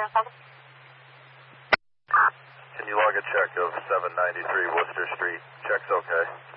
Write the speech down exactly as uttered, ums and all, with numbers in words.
Can you log a check of seven ninety-three Worcester Street? Check's okay.